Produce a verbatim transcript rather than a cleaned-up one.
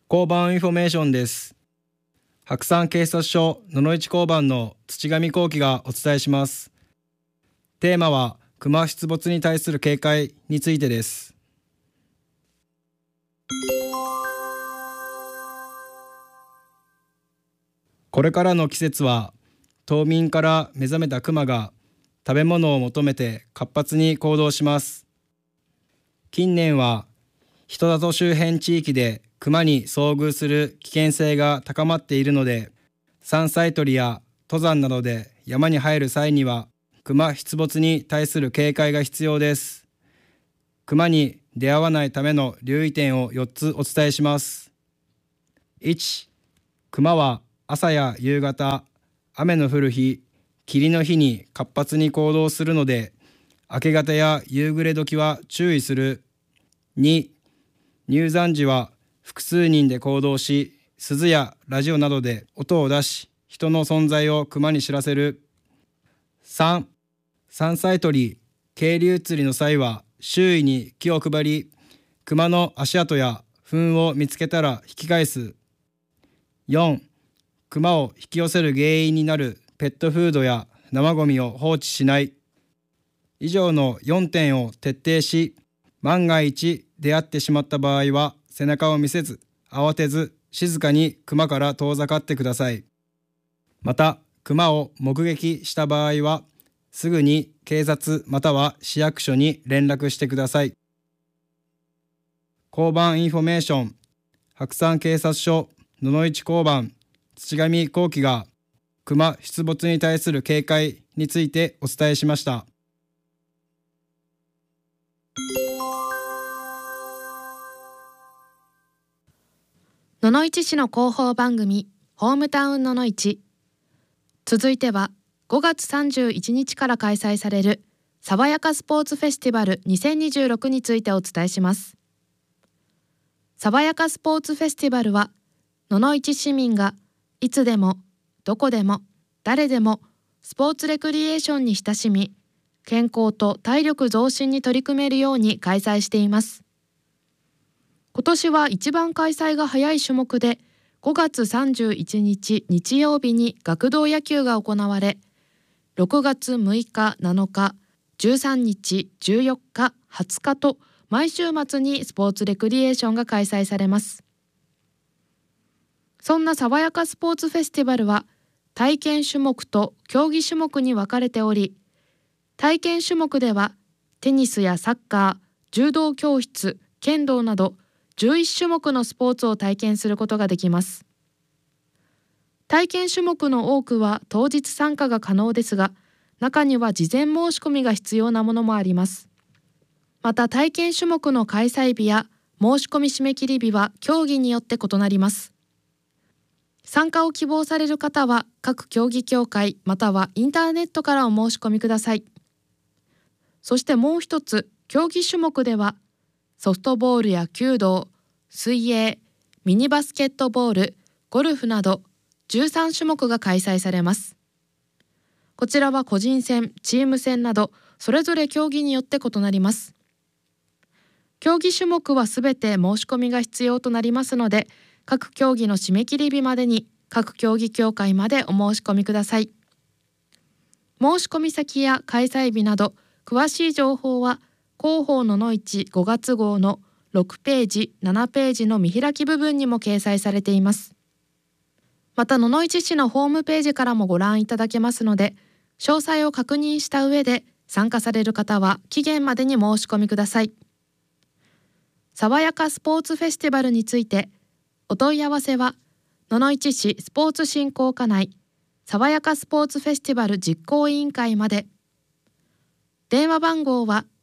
交番インフォメーションです。白山警察署野々市交番の土上幸喜がお伝えします。テーマは熊出没に対する警戒についてです。これからの季節は冬眠から目覚めた熊が食べ物を求めて活発に行動します。近年は人里周辺地域で熊に遭遇する危険性が高まっているので、山菜採りや登山などで山に入る際には熊出没に対する警戒が必要です。熊に出会わないための留意点をよっつお伝えします。いち、熊は朝や夕方、雨の降る日、霧の日に活発に行動するので、明け方や夕暮れ時は注意する。に、入山時は複数人で行動し、鈴やラジオなどで音を出し、人の存在を熊に知らせる。さん、山菜採り、渓流釣りの際は周囲に気を配り、熊の足跡や糞を見つけたら引き返す。よん、熊を引き寄せる原因になるペットフードや生ゴミを放置しない。以上のよんてんを徹底し、万が一出会ってしまった場合は背中を見せず、慌てず静かに熊から遠ざかってください。また、熊を目撃した場合はすぐに警察または市役所に連絡してください。交番インフォメーション、白山警察署野々市交番土上幸喜が熊出没に対する警戒についてお伝えしました。 野々市市の広報番組ホームタウン野々市。続いてはごがつさんじゅういちにちから開催される爽やかスポーツフェスティバルにせんにじゅうろくについてお伝えします。爽やかスポーツフェスティバルは野々市市民がいつでもどこでも誰でもスポーツレクリエーションに親しみ、健康と体力増進に取り組めるように開催しています。今年は一番開催が早い種目でごがつさんじゅういちにち日曜日に学童野球が行われ、ろくがつむいか、なのか、じゅうさんにち、じゅうよっか、はつかと毎週末にスポーツレクリエーションが開催されます。そんな爽やかスポーツフェスティバルは体験種目と競技種目に分かれており、体験種目ではテニスやサッカー、柔道教室、剣道などじゅういちしゅもくのスポーツを体験することができます。体験種目の多くは当日参加が可能ですが、中には事前申し込みが必要なものもあります。また体験種目の開催日や申し込み締め切り日は競技によって異なります。参加を希望される方は各競技協会またはインターネットからお申し込みください。そしてもう一つ、競技種目ではソフトボールや弓道、水泳、ミニバスケットボール、ゴルフなどじゅうさんしゅもくが開催されます。こちらは個人戦、チーム戦などそれぞれ競技によって異なります。競技種目はすべて申し込みが必要となりますので、各競技の締め切り日までに各競技協会までお申し込みください。申し込み先や開催日など詳しい情報は広報野々市ごがつごうのろくページ、ななページの見開き部分にも掲載されています。また野々市市のホームページからもご覧いただけますので、詳細を確認した上で参加される方は期限までに申し込みください。爽やかスポーツフェスティバルについてお問い合わせは野々市市スポーツ振興課内爽やかスポーツフェスティバル実行委員会まで。電話番号は